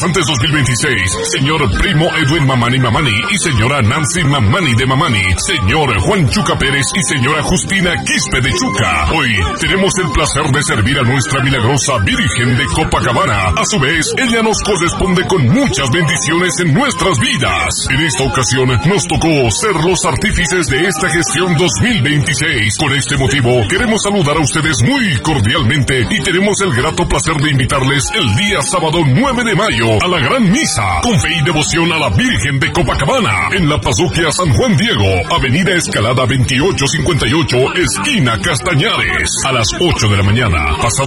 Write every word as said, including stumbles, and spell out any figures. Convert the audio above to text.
Santos dos mil veintiséis, señor Primo Edwin Mamani Mamani y señora Nancy Mamani de Mamani, señor Juan Chuca Pérez y señora Justina Quispe de Chuca. Hoy tenemos el placer de servir a nuestra milagrosa Virgen de Copacabana. A su vez, ella nos corresponde con muchas bendiciones en nuestras vidas. En esta ocasión nos tocó ser los artífices de esta gestión dos mil veintiséis. Con este motivo, queremos saludar a ustedes muy cordialmente y tenemos el grato placer de invitarles el día sábado nueve de mayo a la gran misa con fe y devoción a la Virgen de Copacabana en la parroquia San Juan Diego, avenida Escalada veintiocho cincuenta y ocho, esquina Castañares, a las ocho de la mañana. Pasado